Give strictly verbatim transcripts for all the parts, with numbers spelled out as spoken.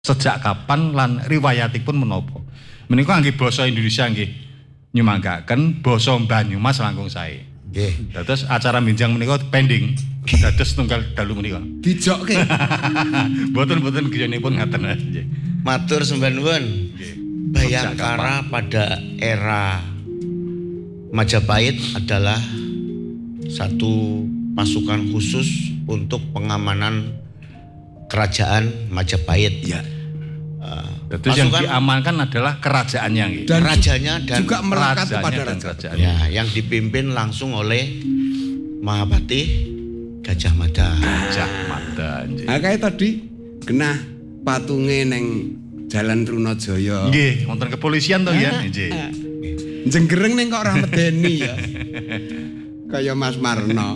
sejak kapan lan riwayatipun menapa. Menika nggih basa Indonesia nggih nyumanggaken basa Banyumas langkung sae. Nggih. Dados acara minjang menika pending. Dados tunggal dalu menika. Dijokke. Mboten-mboten griyanipun ngaten nggih. Matur sembah nuwun. Nggih. Bayangkara pada era Majapahit adalah satu pasukan khusus untuk pengamanan kerajaan Majapahit. Ya. Uh, Dados yang diamankan adalah kerajaannya nggih. Dan rajanya dan juga melekat kepada dan raja. kerajaan. Ya, yang dipimpin langsung oleh Mahapati Gajah Mada. Gajah Mada nggih. Nah, kayak tadi kena patunge neng Jalan Trunajaya. Nggih, wonten kepolisian to ya nggih. Jenggereng ning kok ora medeni ya. Kaya Mas Marno.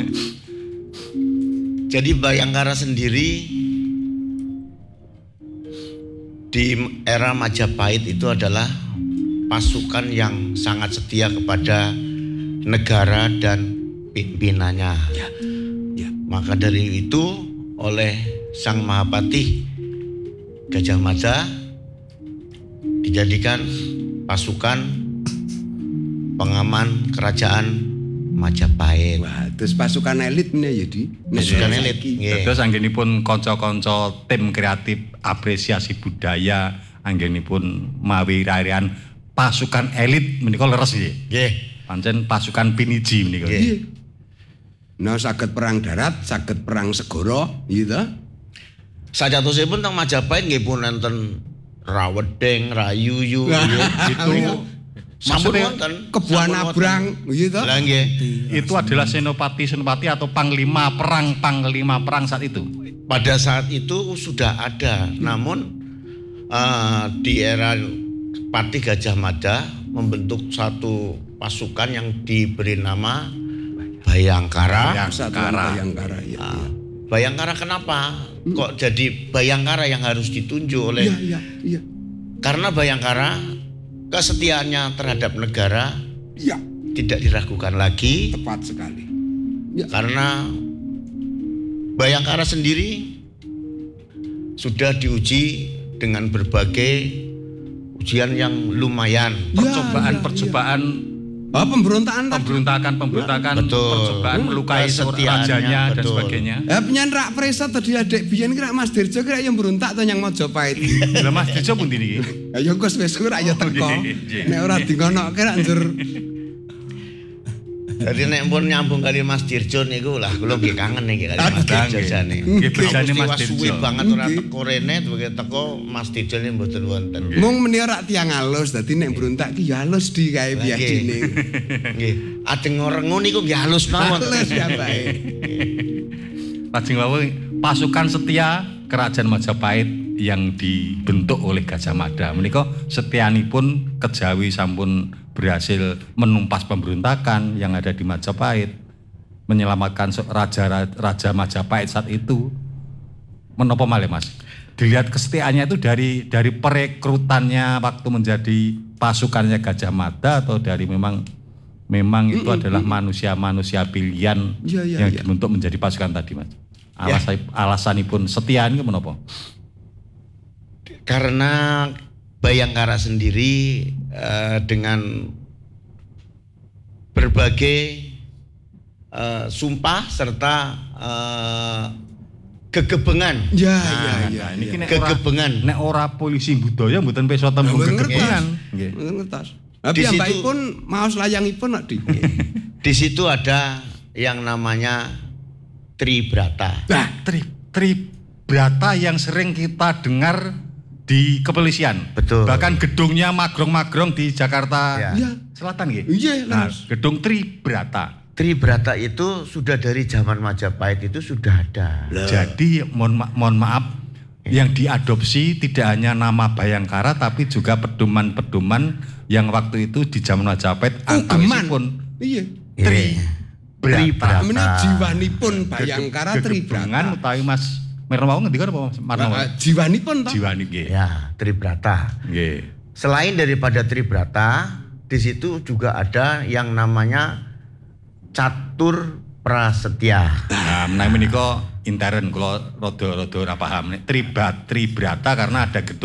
Jadi Bayangkara sendiri di era Majapahit itu adalah pasukan yang sangat setia kepada negara dan pimpinannya. Ya. Ya. Maka dari itu oleh Sang Mahapati Gajah Mada dijadikan pasukan pengaman kerajaan Majapahit. Wah, terus pasukan elit meneh ya di. Pasukan elit. Nggih. Terus anggenipun kanca-kanca tim kreatif apresiasi budaya anggenipun mawi rarian pasukan elit menika leres nggih. Nggih. Pancen pasukan piniji menika. Nggih. Nah, saged perang darat, saged perang segara, gitu. Sajatosipun teng Majapahit nggih pun nonton Rawedeng, Rayuyu, Itu sampun maksudnya wonten Kebuan Abrang, gitu. Lah nggih. itu adalah senopati-senopati atau panglima perang panglima perang saat itu. Pada saat itu sudah ada, namun uh, di era Pati Gajah Mada membentuk satu pasukan yang diberi nama Bayangkara. Persatuan Bayangkara ya. Nah, Bayangkara kenapa? Kok jadi Bayangkara yang harus ditunjuk oleh? Iya, iya, iya. Karena Bayangkara kesetiaannya terhadap negara Iya, tidak diragukan lagi. tepat sekali. Ya. Karena Bayangkara sendiri sudah diuji dengan berbagai ujian yang lumayan. Ya, Percobaan-percobaan Oh, pemberontakan tadi. pemberontakan-pemberontakan Betul. percobaan melukai seorang Kesetiaannya, rajanya dan betul. sebagainya. Ya penyan rak presa tadi adek biyen kira Mas Dirjo kira yang berontak to yang Majapahit. Lah Mas Dijo pun iki. Ya Gus wis ora ya teko. nggih. Nek ora dingonokke rak njur. Jadi nek pun nyambung kali Mas Dirjo niku lah kula nggih kangen iki kali Mas Dirjo jane. Nggih bejane Mas Mas Dirjo. Suwe Dirjo. banget ora teko rene begitu teko Mas Dirjo ne mboten wonten. Mung meni rak tiang halus dadi nek berontak ki ya halus di kae biasine. Nggih. Adeng ngorengu niku nggih halus mawon. Halus ya bae. Lajeng wau pasukan setia kerajaan Majapahit yang dibentuk oleh Gajah Mada menika setianipun kejawi sampun berhasil menumpas pemberontakan yang ada di Majapahit, menyelamatkan raja raja Majapahit saat itu. Menapa malih Mas? Dilihat kesetiaannya itu dari dari perekrutannya waktu menjadi pasukannya Gajah Mada atau dari memang memang itu mm, adalah manusia-manusia pilihan ya, ya, yang ya. dibentuk menjadi pasukan tadi Mas. Alasan Ya. alasanipun setia niku menapa? Karena Bayangkara sendiri uh, dengan berbagai uh, sumpah serta uh, kegebengan. Ya, Nah, ya, ya. nah, niki ya. nek ora Kegebengan. nek ora polisi budaya mboten peso tembung Mboten kegebengan. ngertos. Nggih. Mboten ngertos. Di Tapi situ- ambakipun maos layangipun kok di. Di situ ada yang namanya Tribrata. Nah, tri tri brata yang sering kita dengar di kepolisian. Betul. Bahkan gedungnya magrong-magrong di Jakarta Ya. Iya. Selatan nggih. Iya, Nah, Mas. gedung Tribrata. Tribrata itu sudah dari zaman Majapahit itu sudah ada. Jadi mohon, ma mohon maaf yang diadopsi tidak hanya nama Bayangkara tapi juga pedoman-pedoman yang waktu itu di zaman Majapahit antawisipun Iya. Tribrata. Amene jiwanipun Bayangkara Gegebengan Tribrata. utawi Mas Mirna ngendika apa Mas Marno? Nah, jiwanipun to. Jiwani nggih. Ya, Tribrata. Nggih. Selain daripada Tribrata, di situ juga ada yang namanya Catur Prasetya. Nah, menawi menika intern kula rada-rada ora paham. Tribat Tribrata karena ada gedung